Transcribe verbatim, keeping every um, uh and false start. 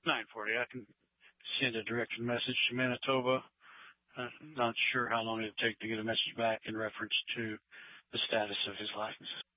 nine forty. I can send a direct message to Manitoba. I'm not sure how long it'll take to get a message back in reference to the status of his license.